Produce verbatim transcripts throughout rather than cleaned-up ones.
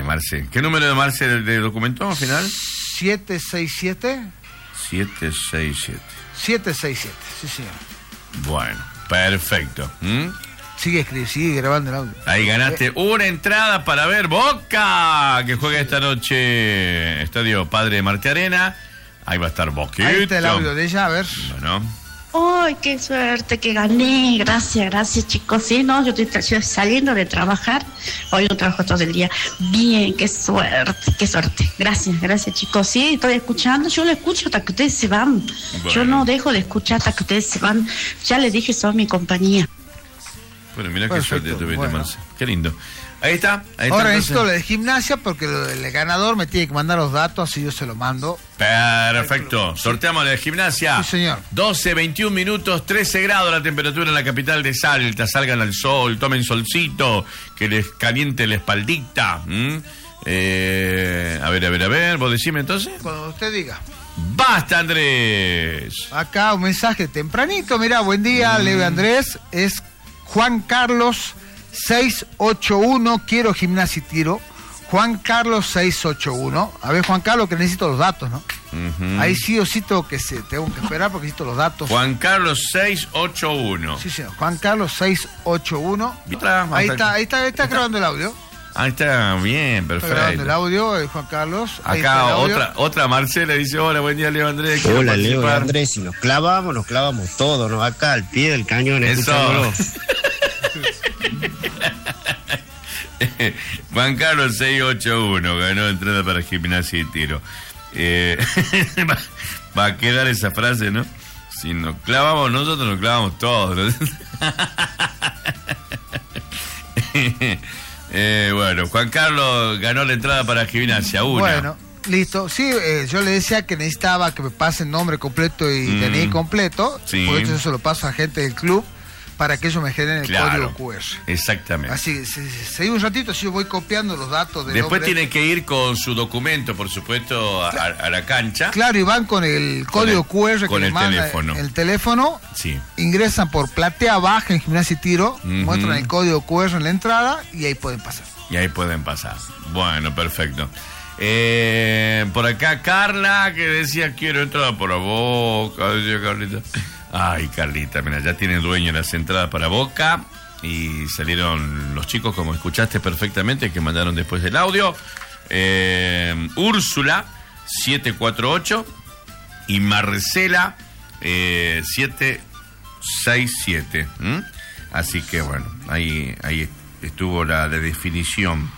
Marce. ¿Qué número de Marce de, de documento final? siete seis siete. siete seis siete. siete seis siete, sí, señor. Bueno, perfecto. ¿Mm? Sigue escribiendo, sigue grabando el audio. Ahí ganaste eh. una entrada para ver Boca, que juega esta noche. Estadio Padre Martí Arena. Ahí va a estar Boquita. Ahí está el audio de ella, a ver. Bueno. ¡Ay, qué suerte que gané! Gracias, gracias, chicos. Sí, no, yo estoy saliendo de trabajar. Hoy no trabajo todo el día. Bien, qué suerte, qué suerte. Gracias, gracias, chicos. Sí, estoy escuchando. Yo lo escucho hasta que ustedes se van. Bueno. Yo no dejo de escuchar hasta que ustedes se van. Ya les dije, son mi compañía. Bueno, mira qué suerte tuviste, bueno. Marce. Qué lindo. Ahí está. Ahí está. Ahora necesito lo de gimnasia porque el ganador me tiene que mandar los datos, así yo se los mando. Perfecto. Sorteamos la de gimnasia. Sí, señor. doce, veintiún minutos, trece grados la temperatura en la capital de Salta. Salgan al sol, tomen solcito, que les caliente la espaldita. ¿Mm? Eh, a ver, a ver, a ver. ¿Vos decime entonces? Cuando usted diga. ¡Basta, Andrés! Acá un mensaje tempranito. Mirá, buen día, mm. Leo Andrés. Es Juan Carlos seis ocho uno, quiero gimnasia y tiro. Juan Carlos seis ocho uno. A ver, Juan Carlos, que necesito los datos, ¿no? Uh-huh. Ahí sí o sí tengo que, se, tengo que esperar porque necesito los datos. Juan Carlos seis ocho uno. Sí, señor. Juan Carlos seis ocho uno. Ahí está, ahí está, ahí está grabando el audio. Ahí está, bien, perfecto. Está grabando el audio, eh, Juan Carlos. Ahí acá otra otra Marcela dice, hola, buen día, Leo Andrés. Hola, Leo Andrés, si nos clavamos, nos clavamos todo, ¿no? Acá al pie del cañón, escuchándolo. Juan Carlos seis ocho uno ganó entrada para gimnasia y tiro. Eh, va, va a quedar esa frase, ¿no? Si nos clavamos nosotros, nos clavamos todos, ¿no? eh, bueno, Juan Carlos ganó la entrada para gimnasia, una. Bueno, listo. Sí, eh, yo le decía que necesitaba que me pasen nombre completo y mm. D N I completo. Sí. Por eso se lo paso a gente del club, para que ellos me generen claro, el código cu erre. Exactamente. Así, se, se, un ratito, así yo voy copiando los datos del Después hombre. tiene que ir con su documento, por supuesto, a, claro. a la cancha. Claro, y van con el código cu erre con que el le manda teléfono. el teléfono. Sí. Ingresan por platea baja en gimnasia y tiro, uh-huh. muestran el código cu erre en la entrada y ahí pueden pasar. Y ahí pueden pasar. Bueno, perfecto. Eh, por acá Carla, que decía, quiero entrar por la Boca, decía Carlita. Ay, Carlita, mira, ya tiene dueño las entradas para Boca y salieron los chicos, como escuchaste perfectamente, que mandaron después del audio. Eh, Úrsula, siete cuatro ocho y Marcela, eh, siete seis siete. ¿Mm? Así que, bueno, ahí, ahí estuvo la, la definición.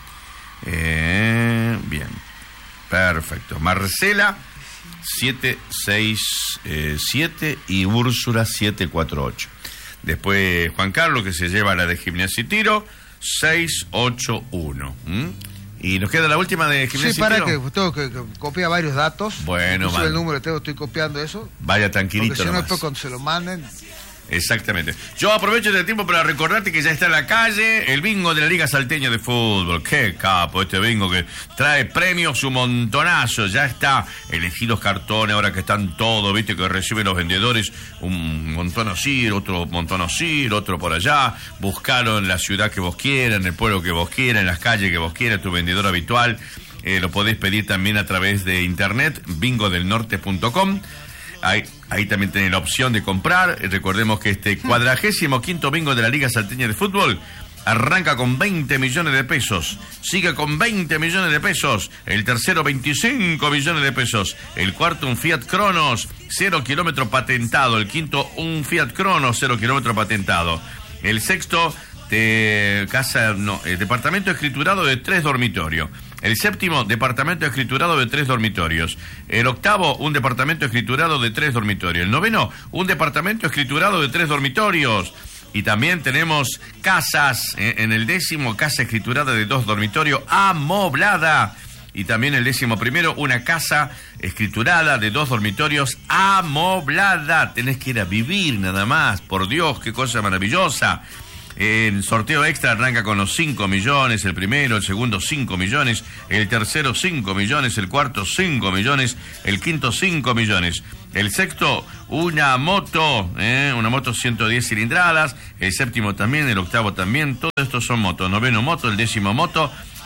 Eh, bien, perfecto. Marcela, siete seis siete y Úrsula siete cuatro ocho. Después Juan Carlos, que se lleva la de gimnasia y tiro, seis ocho uno. ¿Mm? Y nos queda la última de gimnasia sí, para y tiro. que tengo que, que copiar varios datos. Bueno, man. el número tengo, estoy copiando eso. Vaya tranquilito. Porque si no, después cuando se lo manden. Exactamente. Yo aprovecho este tiempo para recordarte que ya está en la calle el bingo de la Liga Salteña de Fútbol. Qué capo este bingo que trae premios un montonazo. Ya está elegidos cartones, ahora que están todos, viste, que reciben los vendedores un montón así, otro montón así, otro por allá. Buscalo en la ciudad que vos quieras, en el pueblo que vos quieras, en las calles que vos quieras, tu vendedor habitual. Eh, lo podés pedir también a través de internet, bingo del norte punto com. Ahí, ahí también tenés la opción de comprar. Recordemos que este cuadragésimo quinto bingo de la Liga Salteña de Fútbol arranca con veinte millones de pesos. Sigue con veinte millones de pesos. El tercero, veinticinco millones de pesos. El cuarto, un Fiat Cronos, cero kilómetro patentado. El quinto, un Fiat Cronos, cero kilómetro patentado. El sexto, de casa, no, el departamento escriturado de tres dormitorios. El séptimo, departamento escriturado de tres dormitorios. El octavo, un departamento escriturado de tres dormitorios. El noveno, un departamento escriturado de tres dormitorios. Y también tenemos casas, eh, en el décimo, casa escriturada de dos dormitorios, amoblada. Y también el décimo primero, una casa escriturada de dos dormitorios, amoblada. Tenés que ir a vivir nada más, por Dios, qué cosa maravillosa. El sorteo extra arranca con los cinco millones, el primero, el segundo cinco millones, el tercero cinco millones, el cuarto cinco millones, el quinto cinco millones, el sexto una moto, ¿eh? una moto ciento diez cilindradas, el séptimo también, el octavo también, todos estos son motos, noveno moto, el décimo moto,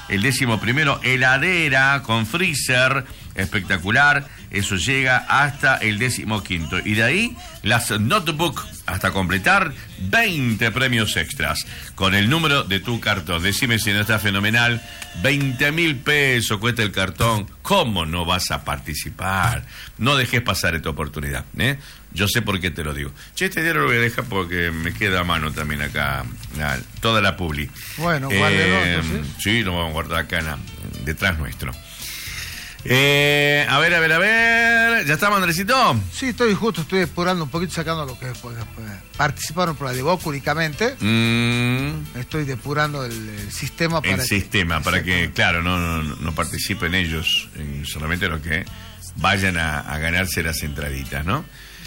el décimo primero, heladera con freezer, espectacular. Eso llega hasta el décimo quinto. Y de ahí, las notebook, hasta completar veinte premios extras. Con el número de tu cartón. Decime si no está fenomenal. veinte mil pesos cuesta el cartón. ¿Cómo no vas a participar? No dejes pasar esta oportunidad, ¿eh? Yo sé por qué te lo digo. Che, este día lo voy a dejar porque me queda a mano también acá la, toda la publi. Bueno, guárdelo, eh, entonces. Sí, lo vamos a guardar acá en la, detrás nuestro. Eh, a ver, a ver, a ver. ¿Ya estamos, Andresito? Sí, estoy justo, estoy depurando un poquito, sacando lo que después, después participaron por la de Boca únicamente. Mm. Estoy depurando el, el sistema para el que, sistema, para que, claro, no, no, no participen ellos, en solamente los que vayan a, a ganarse las entraditas, ¿no?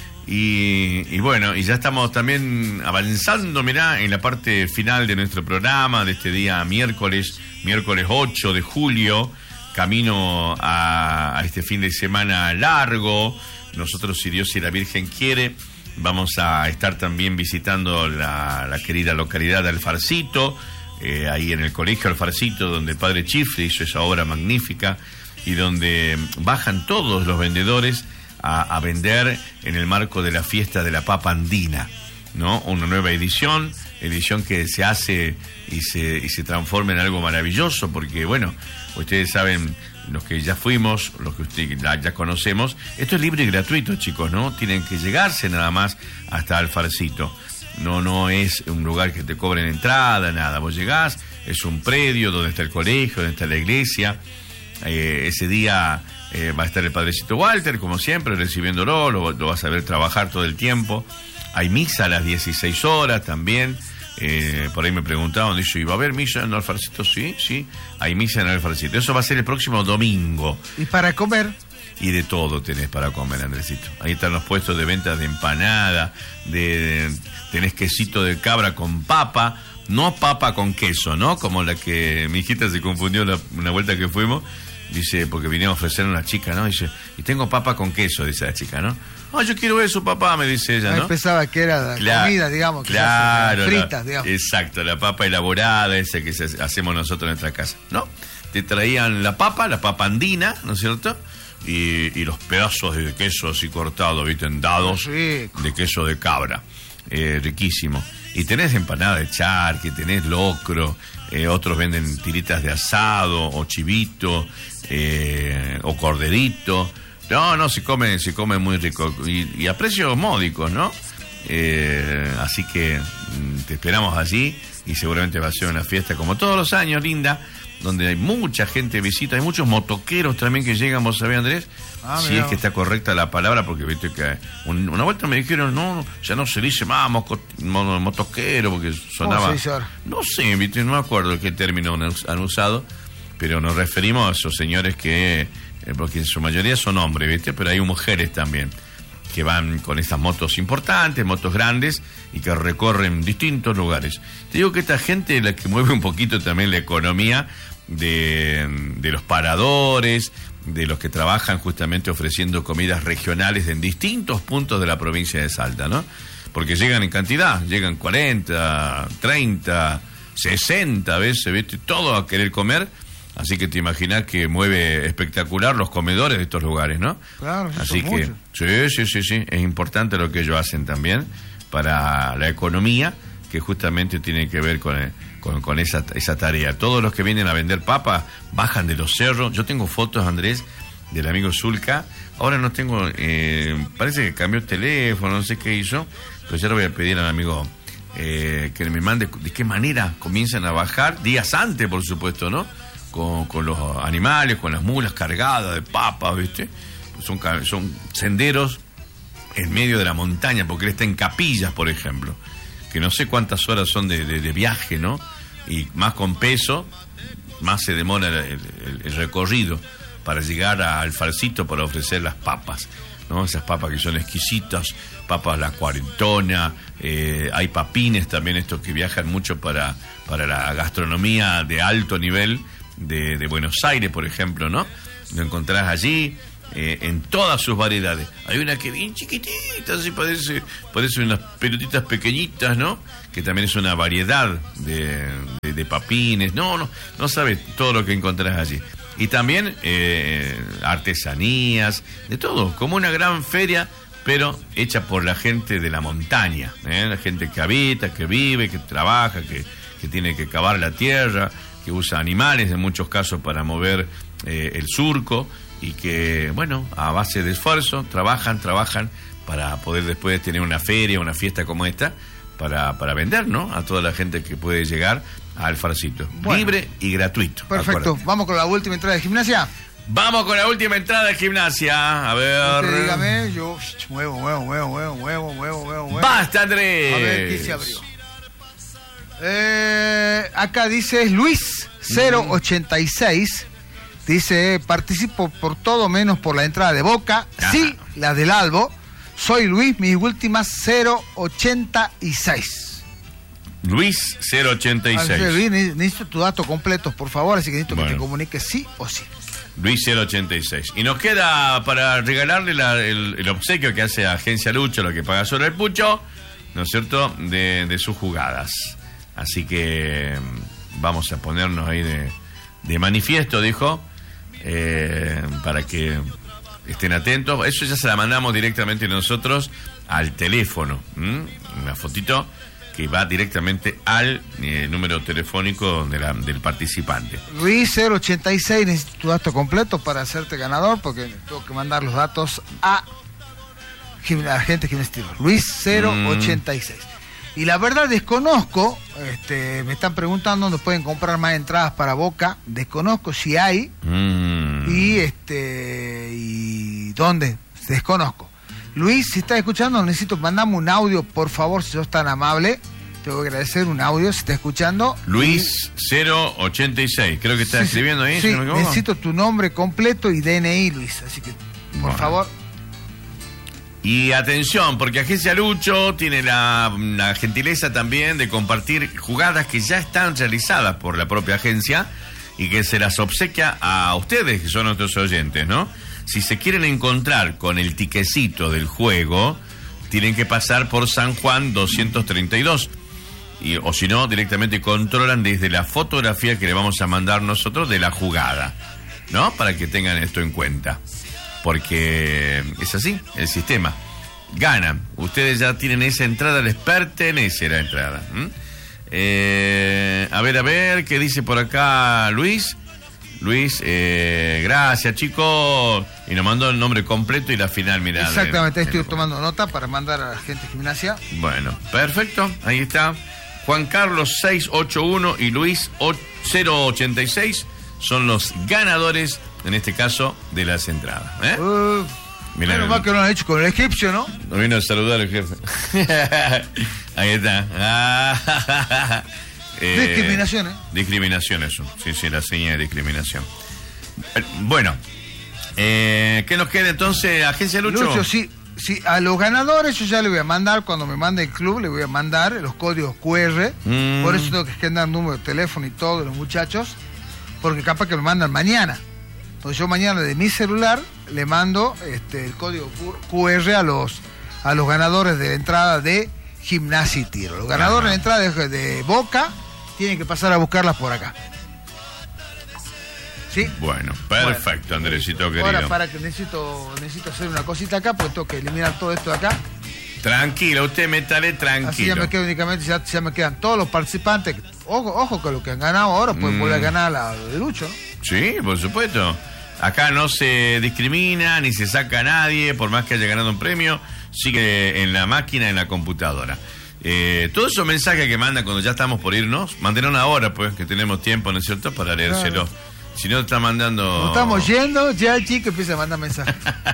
Y, y bueno, y ya estamos también avanzando, mirá, en la parte final de nuestro programa, de este día miércoles, miércoles ocho de julio, camino a, a este fin de semana largo. Nosotros, si Dios y la Virgen quiere, vamos a estar también visitando la, la querida localidad de Alfarcito, eh, ahí en el colegio Alfarcito, donde el padre Chifre hizo esa obra magnífica y donde bajan todos los vendedores a, a vender en el marco de la fiesta de la papa andina, ¿no? Una nueva edición, edición que se hace y se, y se transforma en algo maravilloso, porque bueno, ustedes saben, los que ya fuimos, los que ustedes ya, ya conocemos, esto es libre y gratuito, chicos, ¿no? Tienen que llegarse nada más hasta Alfarcito. No, no es un lugar que te cobren entrada, nada. Vos llegás, es un predio donde está el colegio, donde está la iglesia. Eh, ese día eh, va a estar el padrecito Walter, como siempre, recibiéndolo, lo, lo vas a ver trabajar todo el tiempo. Hay misa a las dieciséis horas también. Eh, por ahí me preguntaban, dice, ¿y va a haber misa en Alfarcito? Sí, sí, hay misa en Alfarcito. Eso va a ser el próximo domingo. ¿Y para comer? Y de todo tenés para comer, Andresito. Ahí están los puestos de ventas de empanada, de, tenés quesito de cabra con papa, no papa con queso, ¿no? Como la que mi hijita se confundió la, una vuelta que fuimos, dice, porque vinieron a ofrecer a una chica, ¿no? Dice, y tengo papa con queso, dice la chica, ¿no? Oh, yo quiero eso, papá, me dice ella, ¿no? Ahí pensaba que era la Claro, comida, digamos, que claro, se hace, fritas, la, digamos. Exacto, la papa elaborada, esa que se, hacemos nosotros en nuestra casa, ¿no? Te traían la papa, la papa andina, ¿no es cierto? Y, y los pedazos de queso así cortados, ¿viste? En dados de queso de cabra. Eh, riquísimo. Y tenés empanada de charque, tenés locro, eh, otros venden tiritas de asado, o chivito, eh, o corderito. No, no, se come, se come muy rico. Y, y a precios módicos, ¿no? Eh, así que mm, te esperamos allí y seguramente va a ser una fiesta como todos los años, linda, donde hay mucha gente visita, hay muchos motoqueros también que llegan, ¿vos sabés, Andrés? Ah, si es que está correcta la palabra, porque viste que un, una vuelta me dijeron, no, ya no se dice más moco, mo, motoquero, porque sonaba... ¿Cómo se dice ahora? No sé, viste, no me acuerdo qué término han usado, pero nos referimos a esos señores que, eh, porque en su mayoría son hombres, viste, pero hay mujeres también, que van con estas motos importantes, motos grandes, y que recorren distintos lugares. Te digo que esta gente es la que mueve un poquito también la economía de, de los paradores, de los que trabajan justamente ofreciendo comidas regionales en distintos puntos de la provincia de Salta, ¿no? Porque llegan en cantidad, llegan cuarenta, treinta, sesenta veces, ¿viste? Todo a querer comer. Así que te imaginas que mueve espectacular los comedores de estos lugares, ¿no? Claro, sí. Así que, sí, sí, sí, sí, es importante lo que ellos hacen también para la economía, que justamente tiene que ver con, el, con, con esa, esa tarea. Todos los que vienen a vender papa bajan de los cerros. Yo tengo fotos, Andrés, del amigo Zulca. Ahora no tengo, eh, parece que cambió el teléfono, no sé qué hizo, pero ya le voy a pedir al amigo eh, que me mande de qué manera comienzan a bajar, días antes, por supuesto, ¿no? Con, con los animales, con las mulas cargadas de papas, ¿viste? Son, son senderos en medio de la montaña, porque él está en Capillas, por ejemplo, que no sé cuántas horas son de, de, de viaje, ¿no? Y más con peso, más se demora el, el, el recorrido para llegar a Alfarcito para ofrecer las papas, ¿no? Esas papas que son exquisitas, papas la cuarentona, eh, hay papines también, estos que viajan mucho para, para la gastronomía de alto nivel, De, de Buenos Aires, por ejemplo, ¿no? Lo encontrás allí eh, en todas sus variedades. Hay una que bien chiquitita, así parece, parece unas pelotitas pequeñitas, ¿no? Que también es una variedad de, de de papines, no, no, no sabes todo lo que encontrás allí. Y también eh, artesanías, de todo, como una gran feria, pero hecha por la gente de la montaña, ¿eh? La gente que habita, que vive, que trabaja, que, que tiene que cavar la tierra, que usa animales en muchos casos para mover eh, el surco, y que, bueno, a base de esfuerzo, trabajan, trabajan para poder después tener una feria, una fiesta como esta, para, para vender, ¿no? A toda la gente que puede llegar a Alfarcito. Bueno, libre y gratuito. Perfecto. Acuérdate. Vamos con la última entrada de Gimnasia. Vamos con la última entrada de Gimnasia. A ver. Usted dígame, yo muevo, muevo, muevo, muevo, muevo, muevo, muevo. ¡Basta, Andrés! A ver, ¿qué se abrió? Eh, acá dice Luis cero ochenta y seis. Dice, participo por todo menos por la entrada de Boca. Ajá. Sí, la del Albo. Soy Luis, mis últimas cero ochenta y seis. Luis cero ochenta y seis. Luis, necesito tus datos completos, por favor, así que necesito bueno. que te comuniques sí o sí. Luis cero ochenta y seis. Y nos queda para regalarle la, el, el obsequio que hace Agencia Lucho, lo que paga sobre el pucho, ¿no es cierto?, de, de sus jugadas. Así que vamos a ponernos ahí de, de manifiesto, dijo, eh, para que estén atentos. Eso ya se la mandamos directamente nosotros al teléfono. ¿m? Una fotito que va directamente al eh, número telefónico de la, del participante. Luis cero ochenta y seis, necesito tu dato completo para hacerte ganador, porque tengo que mandar los datos a la gente que me estima. Luis cero ochenta y seis. Mm. Y la verdad desconozco, este, me están preguntando dónde pueden comprar más entradas para Boca, desconozco si hay, mm. y este y dónde, desconozco. Luis, si estás escuchando, necesito mandame un audio, por favor, si sos tan amable. Te voy a agradecer un audio, si estás escuchando. Luis cero ochenta y seis, creo que estás sí, escribiendo ahí. Sí, si no me necesito tu nombre completo y D N I, Luis, así que, por bueno. favor. Y atención, porque Agencia Lucho tiene la, la gentileza también de compartir jugadas que ya están realizadas por la propia agencia y que se las obsequia a ustedes, que son nuestros oyentes, ¿no? Si se quieren encontrar con el tiquecito del juego, tienen que pasar por San Juan doscientos treinta y dos. Y, o si no, directamente controlan desde la fotografía que le vamos a mandar nosotros de la jugada, ¿no? Para que tengan esto en cuenta. Porque es así, el sistema. Ganan. Ustedes ya tienen esa entrada, les pertenece la entrada. ¿Mm? Eh, a ver, a ver, ¿qué dice por acá Luis? Luis, eh, gracias chicos. Y nos mandó el nombre completo y la final, mirá. Exactamente, de, estoy tomando nota para mandar a la gente de Gimnasia. Bueno, perfecto, ahí está. Juan Carlos seiscientos ochenta y uno y Luis cero ochenta y seis son los ganadores, en este caso, de las entradas. ¿eh? Uh, mirá, menos mal que lo han hecho con el egipcio, ¿no? Nos vino a saludar el jefe. Ahí está. Ah, Eh, discriminación, ¿eh? Discriminación, eso. Sí, sí, la seña de discriminación. Bueno, eh, ¿qué nos queda entonces, Agencia Lucho? Lucho, sí, sí, a los ganadores yo ya le voy a mandar, cuando me mande el club, le voy a mandar los códigos cu erre. Mm. Por eso tengo que generar número de teléfono y todo de los muchachos, porque capaz que me mandan mañana. Entonces yo mañana de mi celular le mando este, el código cu erre a los, a los ganadores de la entrada de Gimnasia y Tiro. Los ganadores Ajá. de la entrada de, de Boca tienen que pasar a buscarlas por acá. ¿Sí? Bueno, perfecto, bueno, Andresito querido. Ahora para que necesito necesito hacer una cosita acá, porque tengo que eliminar todo esto de acá. Tranquilo, usted métale tranquilo. Así ya me quedo únicamente, ya, ya me quedan todos los participantes. Ojo, ojo que lo que han ganado ahora pueden mm. volver a ganar la de Lucho, ¿no? Sí, por supuesto. Acá no se discrimina ni se saca a nadie, por más que haya ganado un premio, sigue en la máquina, en la computadora. Eh, todos esos mensajes que mandan cuando ya estamos por irnos, mándenos ahora, pues, que tenemos tiempo, ¿no es cierto?, para leérselo. Claro. Si no, está mandando... Nos estamos yendo, ya el chico empieza a mandar mensajes.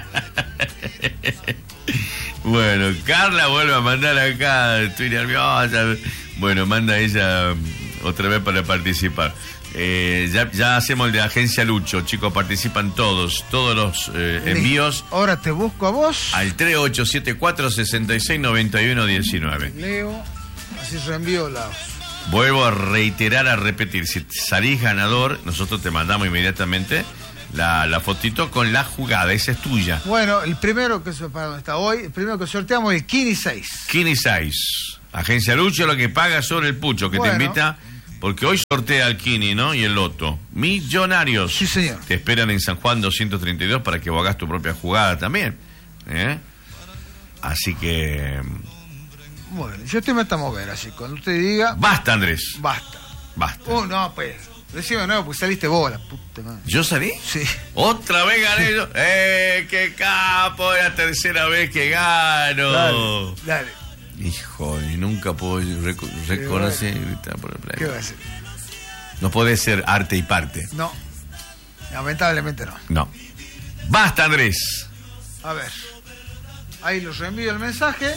Bueno, Carla vuelve a mandar acá, estoy nerviosa. Bueno, manda ella otra vez para participar. Eh, ya, ya hacemos el de Agencia Lucho, chicos, participan todos, todos los eh, envíos. Ahora te busco a vos. Al tres ocho siete cuatro, seis seis nueve uno uno nueve. Leo, así reenvío la... Vuelvo a reiterar, a repetir, si salís ganador, nosotros te mandamos inmediatamente la, la fotito con la jugada, esa es tuya. Bueno, el primero que se para donde está hoy, el primero que sorteamos es el Kini seis. Kini seis. Agencia Lucho, lo que paga sobre el pucho, que bueno. te invita... porque hoy sortea el Kini, ¿no? Y el Loto. Millonarios. Sí, señor. Te esperan en San Juan doscientos treinta y dos para que vos hagas tu propia jugada también. ¿eh? Así que... Bueno, yo te meto a mover, así cuando usted diga... Basta, Andrés. Basta. Basta. Oh, no, pues. Decime de nuevo, porque saliste vos, la puta madre. ¿Yo salí? Sí. Otra vez gané yo. ¡Eh, qué capo! Es la tercera vez que gano. Dale, dale. Hijo, y nunca puedo rec- reconocer y gritar por el play. ¿Qué va a hacer? No puede ser arte y parte. No. Lamentablemente no. No. Basta, Andrés. A ver. Ahí los reenvío el mensaje.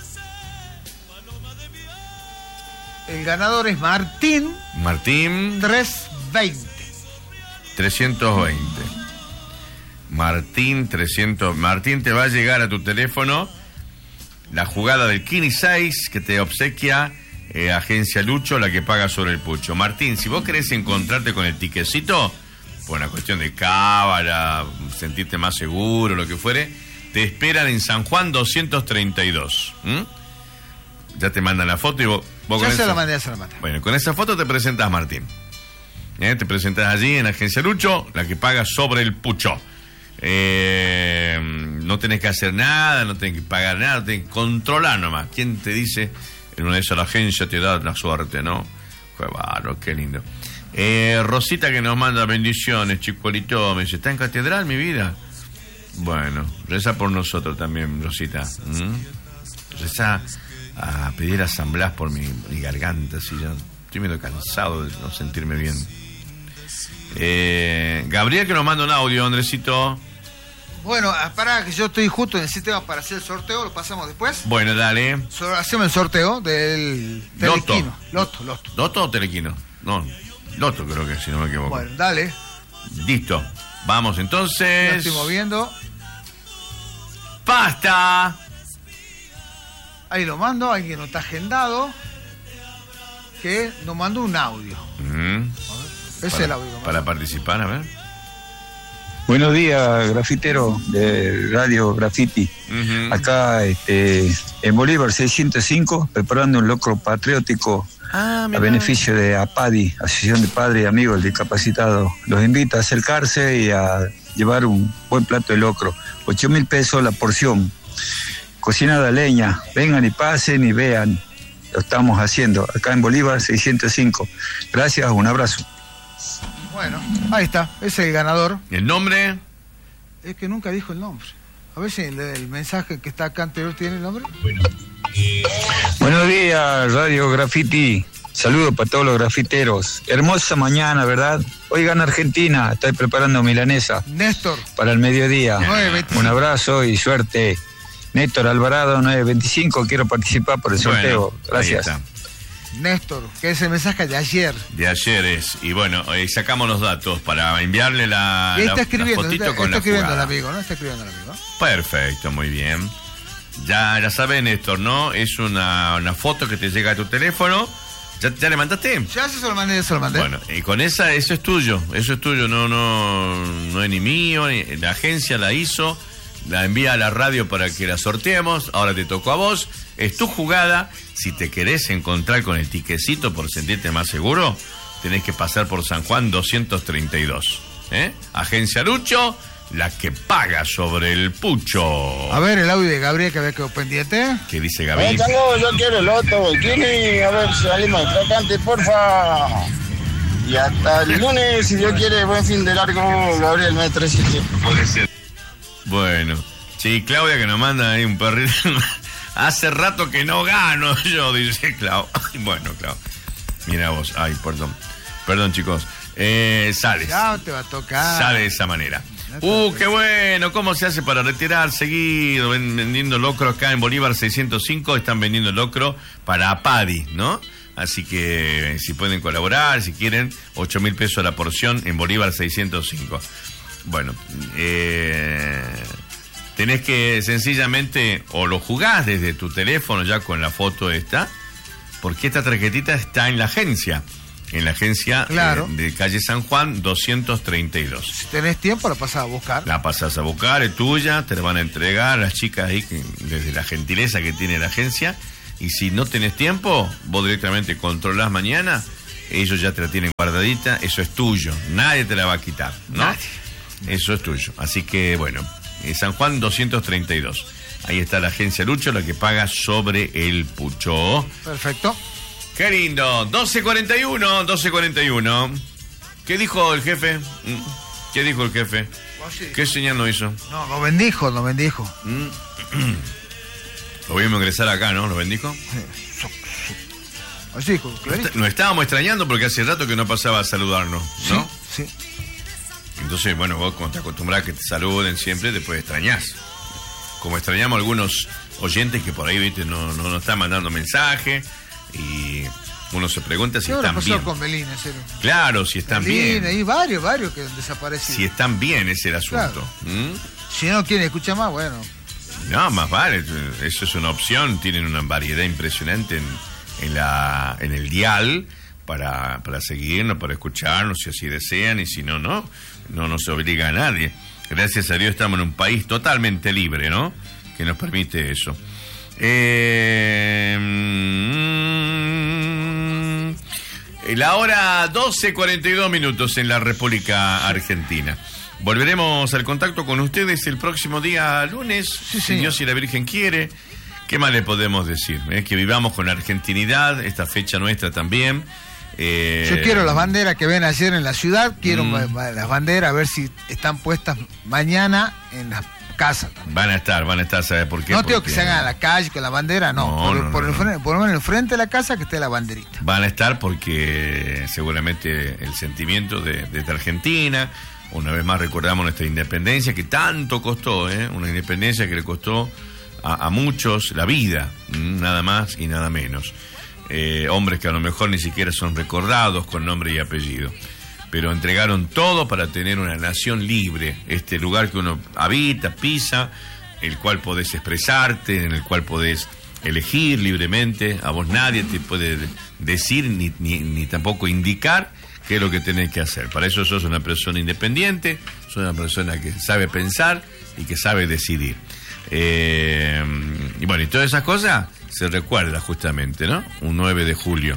El ganador es Martín. Martín. trescientos veinte. trescientos veinte. Martín trescientos. Martín, te va a llegar a tu teléfono la jugada del Kini seis que te obsequia eh, Agencia Lucho, la que paga sobre el pucho. Martín, si vos querés encontrarte con el tiquecito, por una cuestión de cábala, sentirte más seguro, lo que fuere, te esperan en San Juan doscientos treinta y dos. ¿Mm? Ya te mandan la foto y vos... vos Ya con se esa... la mandé, ya se la mandé. Bueno, con esa foto te presentas, Martín. ¿Eh? Te presentas allí en Agencia Lucho, la que paga sobre el pucho. Eh, no tenés que hacer nada, no tenés que pagar nada, no tenés que controlar nomás. ¿Quién te dice? En una de esas la agencia te da la suerte, ¿no? Qué bárbaro, qué lindo. Eh, Rosita que nos manda bendiciones, chicuelito, me dice, ¿está en catedral mi vida? Bueno, reza por nosotros también, Rosita. ¿Mm? Reza a pedir a San Blas por mi, mi garganta, si yo estoy medio cansado de no sentirme bien. Eh, Gabriel que nos manda un audio, Andresito. Bueno, pará, que yo estoy justo en el sistema para hacer el sorteo, lo pasamos después. Bueno, dale. So, hacemos el sorteo del Loto. Telequino. Loto, Loto. ¿Loto o Telequino? No, Loto creo que, si no me equivoco. Bueno, dale. Listo. Vamos Lo entonces. estoy moviendo. ¡Basta! Ahí lo mando, alguien no está agendado. Que nos mandó un audio. Mm. Es Para, el audio. para participar, a ver. Buenos días, grafitero de Radio Graffiti. Uh-huh. Acá este, en Bolívar seiscientos cinco, preparando un locro patriótico Ah, a beneficio de APADI, Asociación de Padres y Amigos del Discapacitado. Los invito a acercarse y a llevar un buen plato de locro. Ocho mil pesos la porción. Cocinada a leña. Vengan y pasen y vean. Lo estamos haciendo acá en Bolívar seiscientos cinco. Gracias, un abrazo. Bueno, ahí está, es el ganador. ¿El nombre? Es que nunca dijo el nombre. A ver si el, el mensaje que está acá anterior tiene el nombre. Buenos días, Radio Graffiti. Saludos para todos los grafiteros. Hermosa mañana, ¿verdad? Hoy gana Argentina. Estoy preparando milanesa Néstor. para el mediodía. nueve veinticinco. Un abrazo y suerte. Néstor Alvarado, nueve veinticinco. Quiero participar por el sorteo. Bueno, Gracias. ahí está. Néstor, que es el mensaje de ayer. De ayer es. Y bueno, eh, sacamos los datos para enviarle la, Y ahí la, está escribiendo, la fotito está, con está la escribiendo el jugada. amigo, ¿no? Está escribiendo el amigo. Perfecto, muy bien. Ya, ya sabes, Néstor, ¿no? Es una, una foto que te llega a tu teléfono. ¿Ya, ya le mandaste? Ya se lo mandé, ya se lo mandé. Bueno, y con esa, eso es tuyo. Eso es tuyo, no, no, no es ni mío. Ni, la agencia la hizo, la envía a la radio para que la sorteemos. Ahora te tocó a vos. Es tu jugada. Si te querés encontrar con el tiquecito por sentirte más seguro, tenés que pasar por San Juan doscientos treinta y dos. ¿Eh? Agencia Lucho, la que paga sobre el pucho. A ver el audio de Gabriel que había quedado pendiente. ¿Qué dice Eh, Gaby? chango, yo quiero el Loto, el Kini, a ver si salimos de tracante, porfa. Y hasta el lunes, si Dios quiere, buen fin de largo, Gabriel nueve tres siete. Bueno, sí, Claudia que nos manda ahí un perrito. Hace rato que no gano yo, dice Clau. Bueno, Clau. Mira vos, ay, perdón. Perdón, chicos. Eh, sales. Ya te va a tocar. Sale de esa manera. Uh, qué bueno. ¿Cómo se hace para retirar seguido? Ven- Vendiendo locro acá en Bolívar seiscientos cinco. Están vendiendo locro para APADI, ¿no? Así que si pueden colaborar, si quieren, ocho mil pesos la porción en Bolívar seiscientos cinco. Bueno, eh, tenés que sencillamente o lo jugás desde tu teléfono ya con la foto esta, porque esta tarjetita está en la agencia. En la agencia Claro. eh, de calle San Juan doscientos treinta y dos. Si tenés tiempo, lo pasás a buscar. La pasás a buscar, es tuya, te la van a entregar las chicas ahí, que, desde la gentileza que tiene la agencia. Y si no tenés tiempo, vos directamente controlás mañana ellos ya te la tienen guardadita, eso es tuyo, nadie te la va a quitar, ¿no? Nadie. Eso es tuyo. Así que, bueno, eh, San Juan doscientos treinta y dos. Ahí está la agencia Lucho, la que paga sobre el pucho. Perfecto. Qué lindo. doce cuarenta y uno, doce cuarenta y uno. ¿Qué dijo el jefe? ¿Qué dijo el jefe? ¿Qué señal nos hizo? No, lo bendijo, lo bendijo. Lo vimos ingresar acá, ¿no? ¿Lo bendijo? Así dijo, clarito. Nos estábamos extrañando porque hace rato que no pasaba a saludarnos, ¿no? Sí, sí. Entonces, bueno, vos como te acostumbrás a que te saluden siempre, después extrañás. Como extrañamos a algunos oyentes que por ahí, viste, no, no nos están mandando mensaje y uno se pregunta si ¿Qué habrá están pasado bien. con Belín, en serio? Claro, si están Belín, bien. hay varios, varios que han desaparecido. Si están bien es el asunto. Claro. ¿Mm? Si no quieren escuchar más, bueno. No, más vale, eso es una opción, tienen una variedad impresionante en, en, la, en el dial para, para seguirnos, para escucharnos, si así desean, y si no, no, no nos obliga a nadie. Gracias a Dios estamos en un país totalmente libre, ¿no? Que nos permite eso. Eh, mm, la hora doce cuarenta y dos minutos en la República Argentina. Volveremos al contacto con ustedes el próximo día lunes, Sí, si señor. Dios y la Virgen quiere. ¿Qué más le podemos decir? Eh, que vivamos con argentinidad, esta fecha nuestra también. Eh, Yo quiero las banderas que ven ayer en la ciudad, quiero Mm. ma- ma- las banderas, a ver si están puestas mañana en las casas también. Van a estar, van a estar, ¿sabe por qué? No tengo Porque que se hagan a la calle con la bandera, no. No, por, no, por no, el no. frente, por lo menos en el frente de la casa que esté la banderita. Van a estar porque seguramente el sentimiento de, de Argentina, una vez más recordamos nuestra independencia que tanto costó, ¿eh? Una independencia que le costó a, a muchos la vida, nada más y nada menos. Eh, hombres que a lo mejor ni siquiera son recordados con nombre y apellido, pero entregaron todo para tener una nación libre, este lugar que uno habita, pisa, el cual podés expresarte, en el cual podés elegir libremente, a vos nadie te puede decir ni, ni, ni tampoco indicar qué es lo que tenés que hacer. Para eso sos una persona independiente, sos una persona que sabe pensar y que sabe decidir. Eh, y bueno, y todas esas cosas se recuerda justamente, ¿no? Un nueve de julio.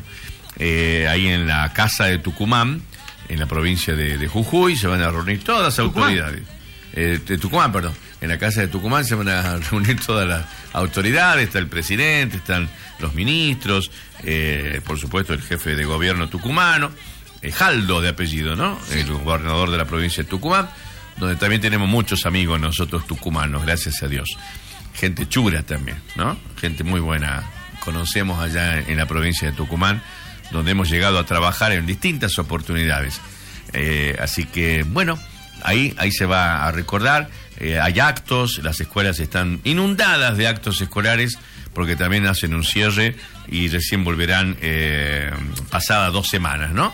Eh, ahí en la casa de Tucumán, en la provincia de, de Jujuy, se van a reunir todas las ¿Tucumán? autoridades. Eh, de Tucumán, perdón. En la casa de Tucumán se van a reunir todas las autoridades, está el presidente, están los ministros, eh, por supuesto el jefe de gobierno tucumano, eh, Jaldo de apellido, ¿no? El gobernador de la provincia de Tucumán, donde también tenemos muchos amigos nosotros tucumanos, gracias a Dios. Gente chura también, ¿no? Gente muy buena. Conocemos allá en la provincia de Tucumán, donde hemos llegado a trabajar en distintas oportunidades. Eh, así que, bueno, ahí, ahí se va a recordar. Eh, hay actos, las escuelas están inundadas de actos escolares, porque también hacen un cierre y recién volverán eh, pasadas dos semanas, ¿no?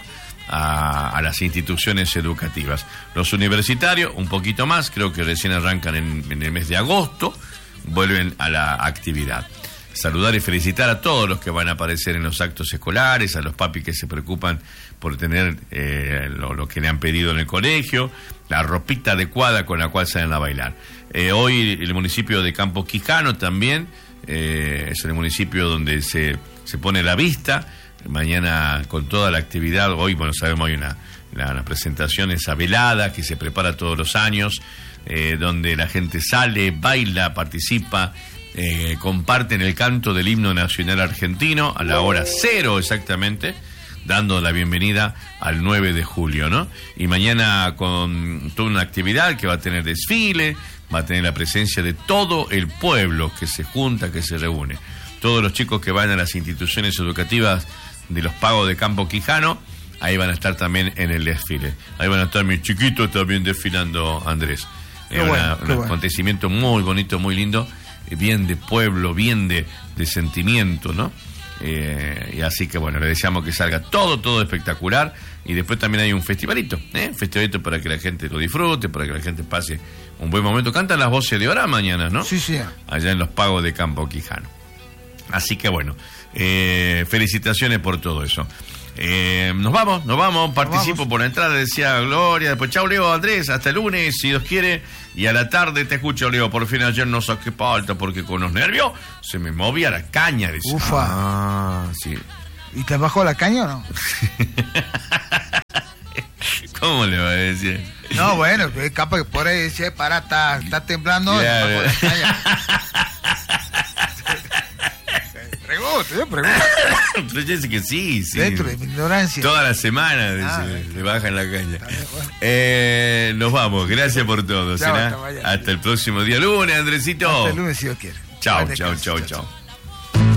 A, a las instituciones educativas. Los universitarios, un poquito más, creo que recién arrancan en, en el mes de agosto, vuelven a la actividad. Saludar y felicitar a todos los que van a aparecer en los actos escolares, a los papis que se preocupan por tener eh, lo, lo que le han pedido en el colegio, la ropita adecuada con la cual salen a bailar. Eh, hoy el municipio de Campo Quijano también eh, es el municipio donde se, se pone la vista. Mañana con toda la actividad, hoy, bueno, sabemos hay una, una, una presentación, esa velada que se prepara todos los años, eh, donde la gente sale, baila, participa, eh, comparten el canto del himno nacional argentino a la hora cero exactamente, dando la bienvenida al nueve de julio, ¿no? Y mañana con toda una actividad que va a tener desfile, va a tener la presencia de todo el pueblo que se junta, que se reúne. Todos los chicos que van a las instituciones educativas de los Pagos de Campo Quijano, ahí van a estar también en el desfile. Ahí van a estar mis chiquitos también desfilando, Andrés. Qué Es bueno, una- qué un bueno. acontecimiento muy bonito, muy lindo, eh, bien de pueblo, bien de, de sentimiento, ¿no? Eh, y así que bueno, le deseamos que salga todo, todo espectacular. Y después también hay un festivalito, ¿eh? Un festivalito para que la gente lo disfrute, para que la gente pase un buen momento. Cantan las voces de Orá mañana, ¿no? Sí, sí. Allá en los Pagos de Campo Quijano. Así que bueno, eh, felicitaciones por todo eso. Eh, nos vamos, nos vamos, participo vamos. por la entrada, decía Gloria, después chau Leo, Andrés, hasta el lunes, si Dios quiere, y a la tarde te escucho Leo, por fin ayer no saqué falta porque con los nervios se me movía la caña, decía. Ufa. Ah, sí. ¿Y te bajó la caña o no? ¿Cómo le va a decir? No, bueno, pues capaz que por ahí dice, para, está, está temblando. Ya, y ya. bajó la caña. Pregunto, yo pregunto. Pero yo sé que sí, sí. Dentro de mi ignorancia. Toda la semana Ah, se, dentro. le bajan la caña. Está bien, bueno. Eh, nos vamos, gracias por todo. Chao, ¿será? hasta mañana. Hasta el próximo día lunes, Andresito. Hasta el lunes si Dios quiere. Chao, Buen chao, descanso. chao, chao.